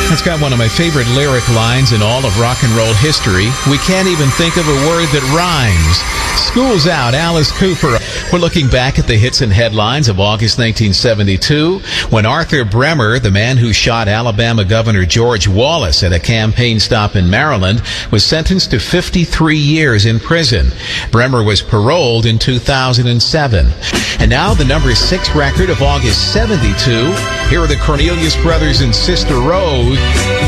It's got one of my favorite lyric lines in all of rock and roll history. We can't even think of a word that rhymes. School's out, Alice Cooper. We're looking back at the hits and headlines of August 1972 when Arthur Bremer, the man who shot Alabama Governor George Wallace at a campaign stop in Maryland, was sentenced to 53 years in prison. Bremer was paroled in 2007. And now the number 6 record of August 72. Here are the Cornelius Brothers and Sister Rose.